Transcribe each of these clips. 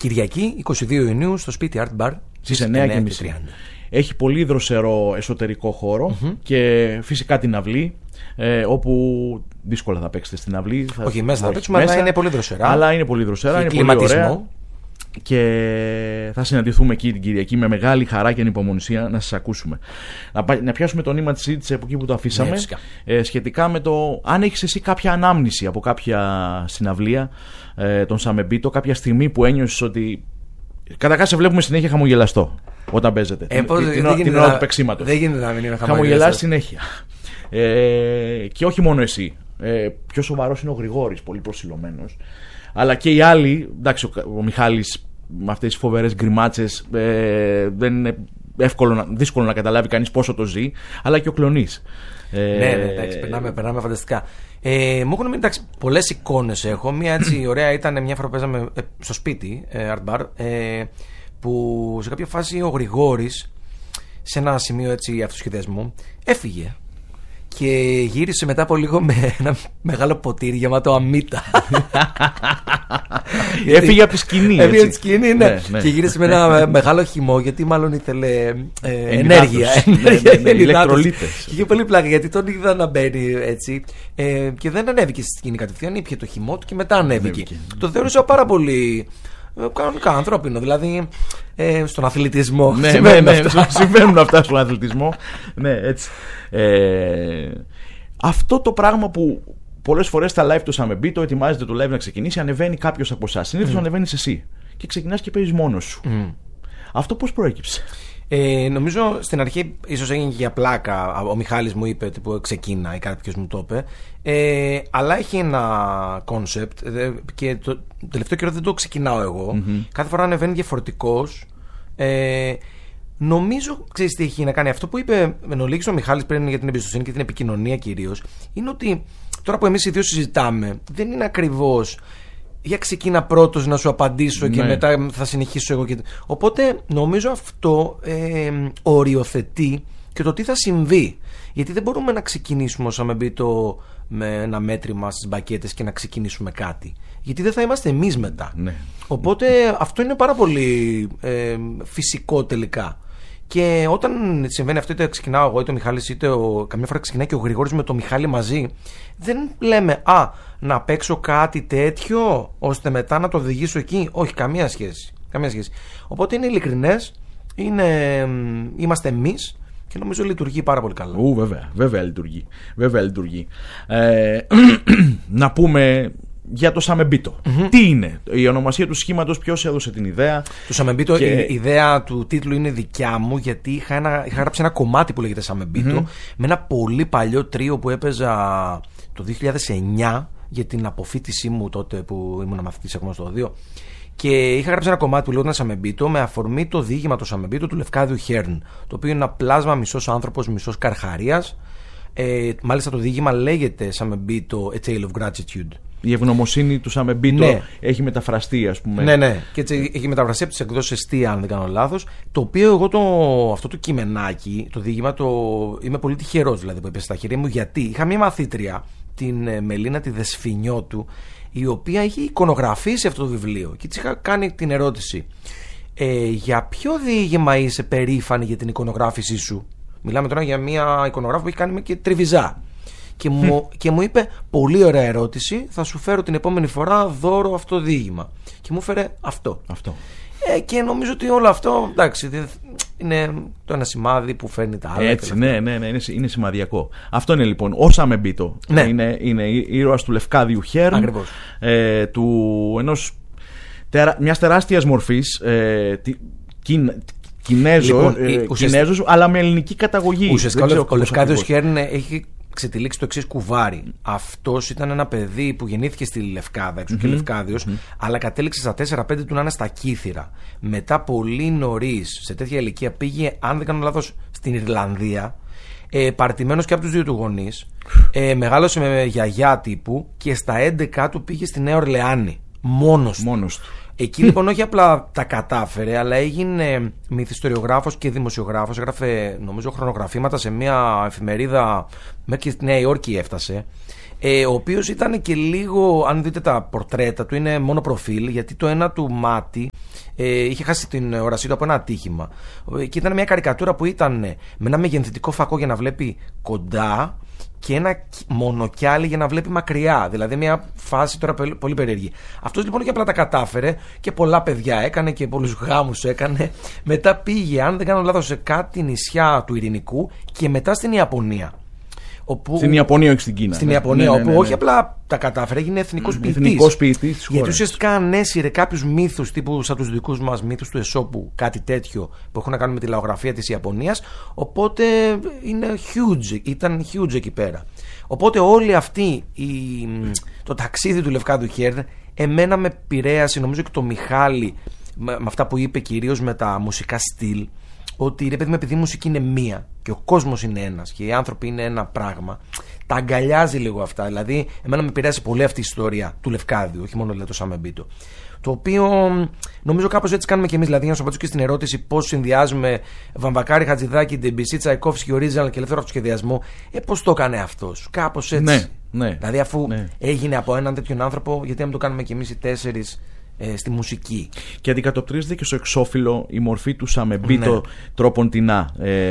Κυριακή 22 Ιουνίου στο σπίτι Art Bar στις 9:30. Έχει πολύ δροσερό εσωτερικό χώρο και φυσικά την αυλή, όπου δύσκολα θα παίξετε στην αυλή. Όχι, μέσα θα παίξουμε, αλλά είναι πολύ δροσερά. Αλλά είναι πολύ δροσερά, είναι πολύ ωραία. Και θα συναντηθούμε εκεί την Κυριακή με μεγάλη χαρά και ανυπομονησία να σας ακούσουμε. Να πιάσουμε το νήμα της συζήτησης από εκεί που το αφήσαμε, σχετικά με το αν έχεις εσύ κάποια ανάμνηση από κάποια συναυλία των Σαμεμπίτο, κάποια στιγμή που ένιωσες ότι καταρχάς σε βλέπουμε συνέχεια χαμογελαστό όταν παίζετε την ώρα του παίξήματος. Δεν γίνεται να μην είναι χαμογελάς συνέχεια. Και όχι μόνο εσύ. Πιο σοβαρός είναι ο Γρηγόρης, πολύ προσιλωμένος. Αλλά και οι άλλοι, εντάξει, ο Μιχάλης με αυτές τις φοβερές γκριμάτσες, δεν είναι δύσκολο να καταλάβει κανείς πόσο το ζει, αλλά και ο Κλονής. Ναι, εντάξει, περνάμε φανταστικά. Μου έχουν μείνει πολλές εικόνες έχω. Μία έτσι ωραία ήταν μια φορά που παίζαμε στο σπίτι, Art Bar, που σε κάποια φάση ο Γρηγόρης, σε ένα σημείο έτσι αυτοσχεδιασμού, έφυγε. Και γύρισε μετά από λίγο με ένα μεγάλο ποτήρι γεμάτο αμύτα. Έφυγε από τη σκηνή. Έφυγε από τη σκηνή, ναι. Και γύρισε με ένα μεγάλο χυμό, γιατί μάλλον ήθελε ενέργεια. Ηλεκτρολίτες. Και είχε πολύ πλάκα, γιατί τον είδα να μπαίνει έτσι. Και δεν ανέβηκε στη σκηνή κατευθείαν, ήπια το χυμό του και μετά ανέβηκε. Το θεώρησα πάρα πολύ κανονικά ανθρώπινο, δηλαδή στον αθλητισμό. Ναι, συμβαίνουν αυτά στον αθλητισμό. Ναι, έτσι. Αυτό το πράγμα που πολλές φορές τα live του Σαμεμπίτο, ετοιμάζεται το live να ξεκινήσει, ανεβαίνει κάποιος από εσάς. Συνήθως ανεβαίνεις εσύ και ξεκινάς και παίζεις μόνος σου. Αυτό πώς προέκυψε? Νομίζω στην αρχή ίσως έγινε για πλάκα. Ο Μιχάλης μου είπε που ξεκίνα ή κάποιος μου το είπε. Αλλά έχει ένα κόνσεπτ και το τελευταίο καιρό δεν το ξεκινάω εγώ. Κάθε φορά ανεβαίνει διαφορετικός. Νομίζω, ξέρεις τι έχει να κάνει αυτό που είπε εν ολίγης ο Μιχάλης πριν για την εμπιστοσύνη και την επικοινωνία κυρίως. Είναι ότι τώρα που εμείς οι δύο συζητάμε, δεν είναι ακριβώς για ξεκίνα πρώτος να σου απαντήσω και μετά θα συνεχίσω εγώ. Οπότε νομίζω αυτό οριοθετεί και το τι θα συμβεί. Γιατί δεν μπορούμε να ξεκινήσουμε ως Σαμεμπίτο με ένα μέτρημα στις μπακέτες και να ξεκινήσουμε κάτι. Γιατί δεν θα είμαστε εμείς μετά. Οπότε αυτό είναι πάρα πολύ φυσικό τελικά. Και όταν συμβαίνει αυτό, είτε ξεκινάω εγώ είτε ο Μιχάλης, είτε καμιά φορά ξεκινάει και ο Γρηγόρης με το Μιχάλη μαζί, δεν λέμε να παίξω κάτι τέτοιο ώστε μετά να το οδηγήσω εκεί. Όχι, καμία σχέση. Οπότε είναι ειλικρινές, είμαστε εμείς και νομίζω λειτουργεί πάρα πολύ καλά. Βέβαια λειτουργεί. Να πούμε για το Σαμεμπίτο. Τι είναι η ονομασία του σχήματος, ποιος έδωσε την ιδέα? Το Σαμεμπίτο, η ιδέα του τίτλου είναι δικιά μου, γιατί είχα γράψει ένα κομμάτι που λέγεται Σαμεμπίτο με ένα πολύ παλιό τρίο που έπαιζα το 2009 για την αποφοίτησή μου τότε που ήμουν μαθητής ακόμα στο 2. Και είχα γράψει ένα κομμάτι που λέγονταν Σαμεμπίτο με αφορμή το διήγημα το Σαμεμπίτο του Λευκάδιου Χέρν, το οποίο είναι ένα πλάσμα μισός άνθρωπος, μισός καρχαρίας. Μάλιστα το διήγημα λέγεται Σαμεμπίτο A Tale of Gratitude. Η ευγνωμοσύνη του Σαμεμπίτο έχει μεταφραστεί, ας πούμε. Ναι. Και έτσι έχει μεταφραστεί από τις εκδόσεις Εστία, αν δεν κάνω λάθος. Το οποίο εγώ αυτό το κειμενάκι, το διήγημα, είμαι πολύ τυχερός δηλαδή που έπεσε στα χέρια μου, γιατί είχα μια μαθήτρια, την Μελίνα τη Δεσφινιώτου, η οποία είχε εικονογραφήσει αυτό το βιβλίο. Και της είχα κάνει την ερώτηση: για ποιο διήγημα είσαι περήφανη για την εικονογράφησή σου? Μιλάμε τώρα για μια εικονογράφη που έχει κάνει και τριβιζά. Και μου είπε: πολύ ωραία ερώτηση, θα σου φέρω την επόμενη φορά δώρο αυτό το διήγημα. Και μου έφερε αυτό. Και νομίζω ότι όλο αυτό, εντάξει, είναι το ένα σημάδι που φέρνει τα άλλα. Έτσι, ναι, είναι σημαδιακό. Αυτό είναι λοιπόν ο Σαμεμπίτο. Είναι ήρωας του Λευκάδιου Χέρν, μιας τεράστιας μορφής, Κινέζος, αλλά με ελληνική καταγωγή. Ουσιαστικά ο Λευκάδιος Χέρν έχει ξετυλίξει το εξής κουβάρι. Αυτός ήταν ένα παιδί που γεννήθηκε στη Λευκάδα, έξω και Λευκάδιος, αλλά κατέληξε στα 4-5 του να είναι στα Κύθυρα. Μετά πολύ νωρίς, σε τέτοια ηλικία, πήγε, αν δεν κάνω λάθος, στην Ιρλανδία, παρτιμένος και από τους δύο του γονείς. Μεγάλωσε με γιαγιά τύπου και στα 11 του πήγε στη Νέα Ορλεάνη. Μόνος του. Εκεί λοιπόν όχι απλά τα κατάφερε, αλλά έγινε μυθιστοριογράφος και δημοσιογράφος. Έγραφε νομίζω χρονογραφήματα σε μια εφημερίδα, μέχρι και στη Νέα Υόρκη έφτασε. Ο οποίος ήταν και λίγο, αν δείτε τα πορτρέτα του, είναι μόνο προφίλ, γιατί το ένα του μάτι είχε χάσει την όρασή του από ένα ατύχημα. Και ήταν μια καρικατούρα που ήταν με ένα μεγενθητικό φακό για να βλέπει κοντά και ένα μονοκιάλι για να βλέπει μακριά. Δηλαδή μια φάση τώρα πολύ περίεργη. Αυτός λοιπόν και απλά τα κατάφερε και πολλά παιδιά έκανε και πολλούς γάμους έκανε. Μετά πήγε, αν δεν κάνω λάθος, σε κάτι νησιά του Ειρηνικού και μετά στην Ιαπωνία. Στην Ιαπωνία, όχι στην Κίνα. Στην Ιαπωνία, όπου όχι απλά τα κατάφερε, έγινε εθνικός ποιητής. Γιατί ουσιαστικά ανέσυρε κάποιους μύθους, τύπου σαν τους δικούς μας μύθους του Εσώπου, κάτι τέτοιο που έχουν να κάνουν με τη λαογραφία της Ιαπωνίας. Οπότε ήταν huge εκεί πέρα. Οπότε όλη αυτή το ταξίδι του Λευκάδου Χέρ, εμένα με επηρέασε, νομίζω και το Μιχάλη, με αυτά που είπε κυρίως με τα μουσικά στυλ. Ότι ρε παιδί μου, επειδή η μουσική είναι μία και ο κόσμος είναι ένας και οι άνθρωποι είναι ένα πράγμα, τα αγκαλιάζει λίγο αυτά. Δηλαδή, εμένα με επηρέασε πολύ αυτή η ιστορία του Λευκάδιου, όχι μόνο δηλαδή το Σαμεμπίτο. Το οποίο νομίζω κάπως έτσι κάνουμε και εμείς. Δηλαδή, για να σου απαντήσω και στην ερώτηση πώς συνδυάζουμε Βαμβακάρη, Χατζηδάκη, Ντεμπισί, Τσαϊκόφσκι, Original και ελεύθερο αυτοσχεδιασμό. Πώς το έκανε αυτός, κάπως έτσι. Ναι, δηλαδή, αφού έγινε από έναν τέτοιον άνθρωπο, γιατί να μην το κάνουμε και εμείς οι τέσσερις. Στη μουσική. Και αντικατοπτρίζεται και στο εξώφυλλο η μορφή του Σαμεμπίτο τρόποντινά.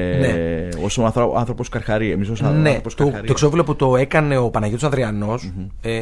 Ως άνθρωπος καρχαρία. Το εξώφυλλο που το έκανε ο Παναγιώτης Ανδριανός.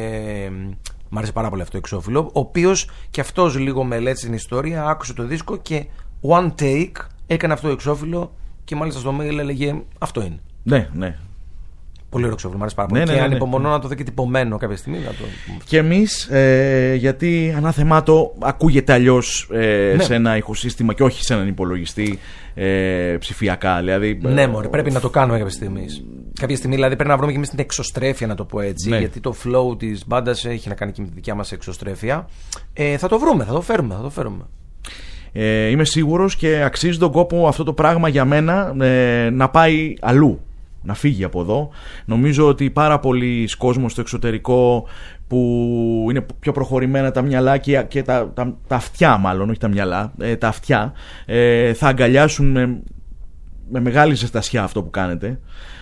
Μ' άρεσε πάρα πολύ αυτό το εξώφυλλο. Ο οποίος και αυτός λίγο μελέτησε την ιστορία, άκουσε το δίσκο και one take έκανε αυτό το εξώφυλλο και μάλιστα στο mail έλεγε αυτό είναι. Ναι. Πολύ ωραίο εξώφυλλο, μου άρεσε πάρα πολύ. Και ανυπομονώ να το δω και τυπωμένο κάποια στιγμή. Και εμείς, γιατί ανάθεμάτο ακούγεται αλλιώς σε ένα ηχοσύστημα και όχι σε έναν υπολογιστή ψηφιακά. Δηλαδή, ναι, μωρέ, πρέπει να το κάνουμε κάποια στιγμή. Κάποια στιγμή δηλαδή πρέπει να βρούμε και εμείς την εξωστρέφεια, να το πω έτσι. Ναι. Γιατί το flow της μπάντας έχει να κάνει και με τη δικιά μας εξωστρέφεια. Θα το βρούμε, θα το φέρουμε. Είμαι σίγουρος και αξίζει τον κόπο αυτό το πράγμα για μένα να πάει αλλού. Να φύγει από εδώ. Νομίζω ότι πάρα πολλοί κόσμος στο εξωτερικό που είναι πιο προχωρημένα τα μυαλά και τα αυτιά, μάλλον, όχι τα μυαλά, τα αυτιά, θα αγκαλιάσουν με μεγάλη ζεστασιά αυτό που κάνετε.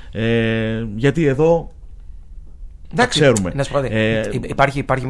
Γιατί εδώ τα ξέρουμε. Να σου πω, υπάρχει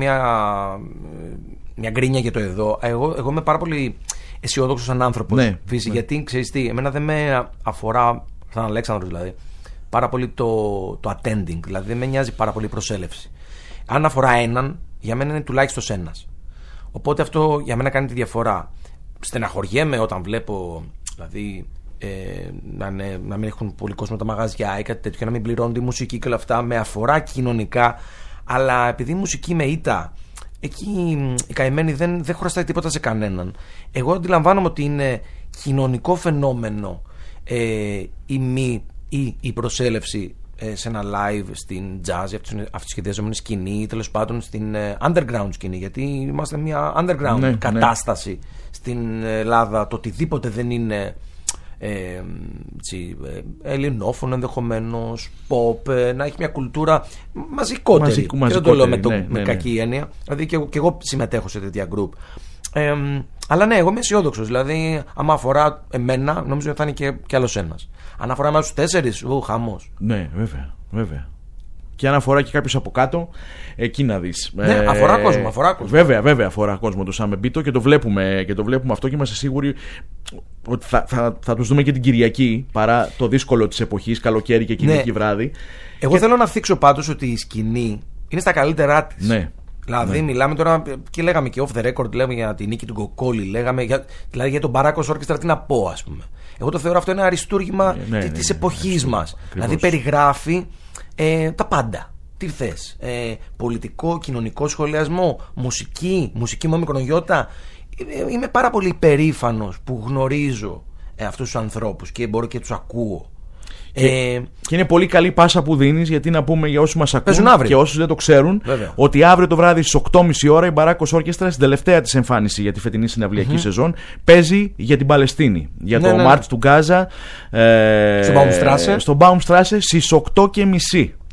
μια γκρίνια για το εδώ. Εγώ είμαι πάρα πολύ αισιόδοξος σαν άνθρωπος. Ναι. Γιατί ξέρεις τι, εμένα δεν με αφορά, σαν Αλέξανδρος δηλαδή, πάρα πολύ το attending, δηλαδή δεν με νοιάζει πάρα πολύ η προσέλευση. Αν αφορά έναν, για μένα είναι τουλάχιστον ένας. Οπότε αυτό για μένα κάνει τη διαφορά. Στεναχωριέμαι όταν βλέπω, δηλαδή, να μην έχουν πολύ κόσμο τα μαγαζιά ή κάτι τέτοιο, να μην πληρώνουν τη μουσική και όλα αυτά. Με αφορά κοινωνικά, αλλά επειδή η μουσική με ήττα, εκεί η καημένη δεν χρωστάει τίποτα σε κανέναν. Εγώ αντιλαμβάνομαι ότι είναι κοινωνικό φαινόμενο η προσέλευση σε ένα live στην jazz, αυτοσχεδιαζόμενη σκηνή ή τέλος πάντων στην underground σκηνή, γιατί είμαστε μια underground κατάσταση στην Ελλάδα. Το οτιδήποτε δεν είναι ελληνόφωνο ενδεχομένως, pop, να έχει μια κουλτούρα μαζικότερη. Και δεν το λέω με κακή έννοια. Δηλαδή και εγώ συμμετέχω σε τέτοια group. Αλλά ναι, εγώ είμαι αισιόδοξος. Δηλαδή, άμα αφορά εμένα, νομίζω ότι θα είναι και άλλος ένας. Αν αφορά εμάς τους τέσσερις, χαμός. Ναι, βέβαια. Και αν αφορά και κάποιος από κάτω, εκεί να δεις. Ναι, αφορά κόσμο. Βέβαια, αφορά κόσμο το Σαμεμπίτο και το βλέπουμε αυτό και είμαστε σίγουροι ότι θα τους δούμε και την Κυριακή, παρά το δύσκολο της εποχής, καλοκαίρι και Κυριακή βράδυ. Εγώ θέλω να θίξω πάντως ότι η σκηνή είναι στα καλύτερά της. Ναι. Δηλαδή, μιλάμε τώρα και λέγαμε και off the record, λέμε για τη νίκη του Γκοκόλη, λέγαμε δηλαδή για τον Μπαράκος Όρκεστρα, τι να πω, ας πούμε. Εγώ το θεωρώ αυτό ένα αριστούργημα της εποχής μας. Δηλαδή, περιγράφει τα πάντα. Τι θες, πολιτικό, κοινωνικό σχολιασμό, μουσική με μικρονογιώτα. Είμαι πάρα πολύ περήφανος που γνωρίζω αυτούς τους ανθρώπους και μπορώ και τους ακούω. Και είναι πολύ καλή πάσα που δίνεις, γιατί να πούμε για όσους μας ακούν και όσους δεν το ξέρουν, βέβαια, ότι αύριο το βράδυ στις 8.30 ώρα η Μπαράκος Όρκεστρα, στην τελευταία της εμφάνιση για τη φετινή συναυλιακή σεζόν, παίζει για την Παλαιστίνη, για το Μάρτς του Γκάζα, στο Baumstrasse στις 8.30.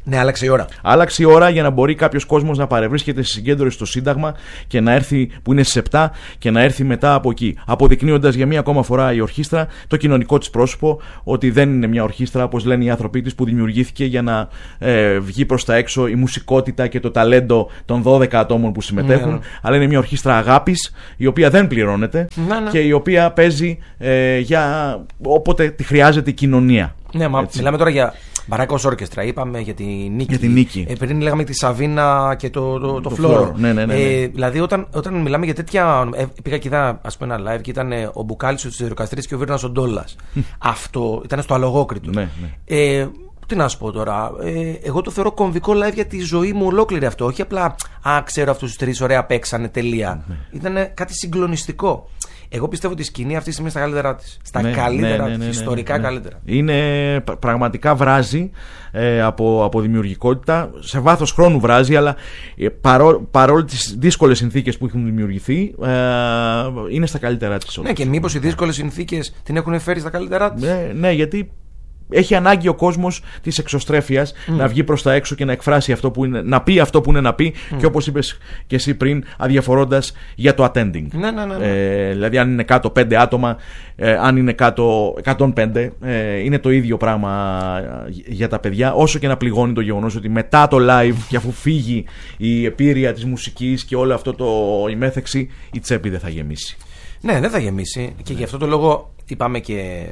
Ναι, άλλαξε η ώρα. Άλλαξε η ώρα για να μπορεί κάποιος κόσμος να παρευρίσκεται στη συγκέντρωση στο Σύνταγμα και να έρθει, που είναι στις 7, και να έρθει μετά από εκεί. Αποδεικνύοντας για μία ακόμα φορά η ορχήστρα το κοινωνικό της πρόσωπο, ότι δεν είναι μια ορχήστρα, όπως λένε οι άνθρωποι της, που δημιουργήθηκε για να βγει προς τα έξω η μουσικότητα και το ταλέντο των 12 ατόμων που συμμετέχουν, αλλά είναι μια ορχήστρα αγάπης, η οποία δεν πληρώνεται και η οποία παίζει για όποτε τη χρειάζεται η κοινωνία. Ναι, μα μιλάμε τώρα για Μπαράκος Όρκεστρα, είπαμε για τη Νίκη. Για τη Νίκη. Πριν λέγαμε τη Σαβίνα και το Φλόρο. Ναι. Δηλαδή, όταν μιλάμε για τέτοια. Πήγα και είδα, ας πούμε, ένα live και ήταν ο Μπουκάλης, ο Τσιροκαστρίτης και ο Βίρνας ο Ντόλας. Αυτό ήταν στο Αλογόκριτο. Ναι. Τι να σου πω τώρα. Εγώ το θεωρώ κομβικό live για τη ζωή μου ολόκληρη αυτό. Όχι απλά, ξέρω αυτούς τους τρεις, ωραία παίξανε, τελεία. Ήταν κάτι συγκλονιστικό. Εγώ πιστεύω ότι η σκηνή αυτή είναι στα καλύτερά της. Στα καλύτερα της, ιστορικά καλύτερα. Είναι πραγματικά βράζει από δημιουργικότητα. Σε βάθος χρόνου βράζει, αλλά παρόλο τις δύσκολες συνθήκες που έχουν δημιουργηθεί, είναι στα καλύτερά της. Ναι, και μήπως οι δύσκολες συνθήκες την έχουν φέρει στα καλύτερά της. Ναι, γιατί έχει ανάγκη ο κόσμος της εξωστρέφειας να βγει προς τα έξω και να εκφράσει αυτό που είναι, να πει αυτό που είναι να πει, και όπως είπες και εσύ πριν, αδιαφορώντας για το attending. Ναι. Δηλαδή, αν είναι κάτω 5 άτομα, αν είναι κάτω 105, είναι το ίδιο πράγμα για τα παιδιά, όσο και να πληγώνει το γεγονός ότι μετά το live και αφού φύγει η επίρρεια της μουσικής και όλο αυτό η μέθεξη, η τσέπη δεν θα γεμίσει. Ναι, δεν θα γεμίσει, και γι' αυτό το λόγο είπαμε και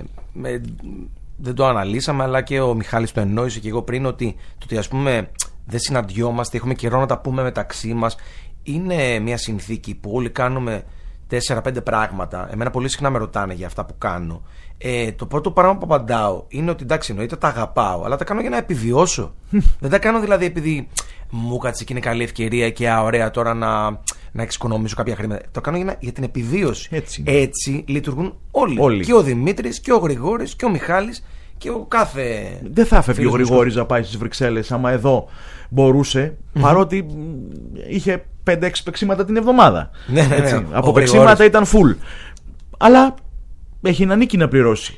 δεν το αναλύσαμε, αλλά και ο Μιχάλης το εννόησε και εγώ πριν, ότι ας πούμε δεν συναντιόμαστε, έχουμε καιρό να τα πούμε μεταξύ μας. Είναι μια συνθήκη που όλοι κάνουμε 4-5 πράγματα. Εμένα πολύ συχνά με ρωτάνε για αυτά που κάνω. Το πρώτο πράγμα που απαντάω είναι ότι εντάξει, εννοείται τα αγαπάω, αλλά τα κάνω για να επιβιώσω. Δεν τα κάνω δηλαδή επειδή μου κάτσε και είναι καλή ευκαιρία και ωραία τώρα να εξοικονομήσω κάποια χρήματα. Το κάνω για την επιβίωση. Έτσι λειτουργούν όλοι. Και ο Δημήτρης και ο Γρηγόρης και ο Μιχάλης και ο κάθε. Δεν θα έφευγε ο Γρηγόρης να πάει στις Βρυξέλλες άμα εδώ μπορούσε, παρότι είχε 5-6 παίξιματα την εβδομάδα. Ναι. Από παίξιματα ήταν full. Αλλά έχει ένα νίκη να πληρώσει.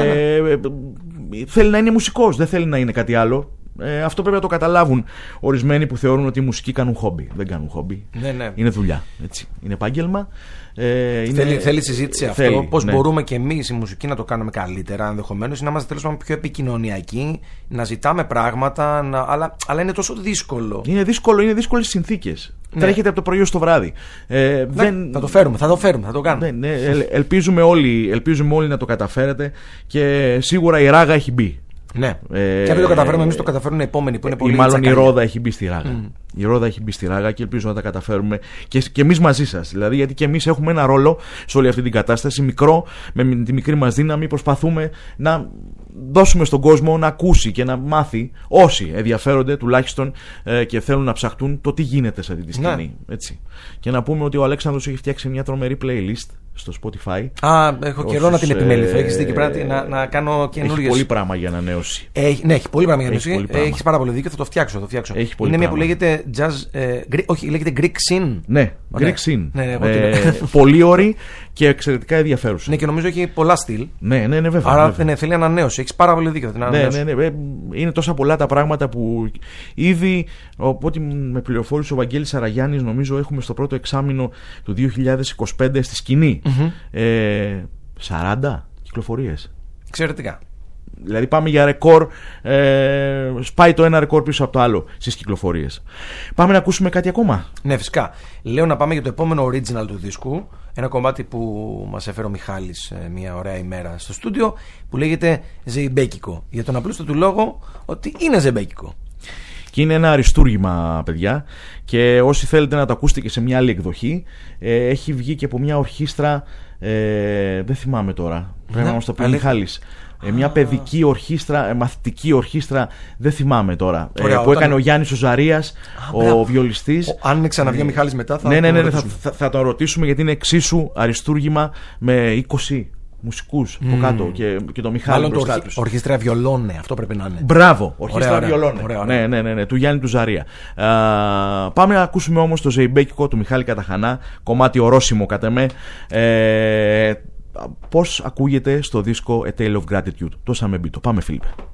Θέλει να είναι μουσικός, δεν θέλει να είναι κάτι άλλο. Αυτό πρέπει να το καταλάβουν ορισμένοι που θεωρούν ότι οι μουσικοί κάνουν χόμπι. Δεν κάνουν χόμπι. Ναι. Είναι δουλειά. Έτσι. Είναι επάγγελμα. Θέλει συζήτηση αυτό. Πώς μπορούμε και εμείς οι μουσικοί να το κάνουμε καλύτερα, ενδεχομένως, να είμαστε τέλος πάντων πιο επικοινωνιακοί, να ζητάμε πράγματα, αλλά είναι τόσο δύσκολο. Είναι δύσκολες συνθήκες. Τρέχετε από το πρωί στο βράδυ. Θα το φέρουμε, θα το κάνουμε. Ναι, ελπίζουμε όλοι να το καταφέρετε, και σίγουρα η ράγα έχει μπει. Ναι. Και αν δεν το καταφέρουμε εμείς, το καταφέρουν οι επόμενοι που είναι πολύ. Ή μάλλον η Ρόδα έχει μπει στη ράγα. Η Ρόδα έχει μπει στη ράγα και ελπίζω να τα καταφέρουμε και εμείς μαζί σας. Δηλαδή, γιατί και εμείς έχουμε ένα ρόλο σε όλη αυτή την κατάσταση. Μικρό, με τη μικρή μας δύναμη, προσπαθούμε να δώσουμε στον κόσμο να ακούσει και να μάθει, όσοι ενδιαφέρονται τουλάχιστον και θέλουν να ψαχτούν, το τι γίνεται σε αυτή τη σκηνή. Έτσι. Και να πούμε ότι ο Αλέξανδρος έχει φτιάξει μια τρομερή playlist στο Spotify. Έχω καιρό να την επιμεληθώ. Έχεις δίκιο, πρέπει να κάνω καινούργιες. Έχει πολύ πράγμα για ανανέωση. Ναι, έχει πολύ πράγμα για ανανέωση. Έχεις πάρα πολύ δίκιο, θα το φτιάξω. Είναι μια που λέγεται jazz. Όχι, λέγεται Greek Scene. Ναι, Greek Scene. Πολύ ωρη και εξαιρετικά ενδιαφέρουσα. Ναι, και νομίζω έχει πολλά στυλ. Ναι, βέβαια. Άρα θέλει ανανέωση. Έχεις πάρα πολύ δίκιο. Ναι. Είναι τόσα πολλά τα πράγματα που ήδη, οπότε με πληροφόρησε ο Βαγγέλης Αραγιάννης, νομίζω έχουμε στο πρώτο εξάμηνο του 2025 στη σκηνή 40 κυκλοφορίες. Εξαιρετικά. Δηλαδή πάμε για ρεκόρ, σπάει το ένα ρεκόρ πίσω από το άλλο στις κυκλοφορίες. Πάμε να ακούσουμε κάτι ακόμα. Ναι, φυσικά. Λέω να πάμε για το επόμενο original του δίσκου. Ένα κομμάτι που μας έφερε ο Μιχάλης μια ωραία ημέρα στο στούντιο, που λέγεται Ζεϊμπέκικο. Για τον απλούστο του λόγο ότι είναι ζεϊμπέκικο. Και είναι ένα αριστούργημα, παιδιά, και όσοι θέλετε να το ακούσετε και σε μια άλλη εκδοχή, έχει βγει και από μια ορχήστρα, δεν θυμάμαι τώρα, πρέπει να μας το πει ο Μιχάλης. Μια παιδική ορχήστρα, μαθητική ορχήστρα, δεν θυμάμαι τώρα. Που έκανε ο Γιάννης ο Ζαρίας, ο βιολιστής. Αν ξαναβγεί ο Μιχάλης μετά, θα τον ρωτήσουμε, γιατί είναι εξίσου αριστούργημα με 20 μουσικούς από κάτω και το Μιχάλη μπροστά τους. Ορχήστρα Βιολόνε, αυτό πρέπει να είναι. Μπράβο, ορχήστρα Βιολόνε. Ναι, του Γιάννη του Ζαρία. Πάμε να ακούσουμε όμως το Ζεϊμπέκικο του Μιχάλη Καταχανά, κομμάτι ορόσημο κατά με. Πώς ακούγεται στο δίσκο A Tale of Gratitude. Τόσα με μπίτο. Πάμε, Φίλιππε.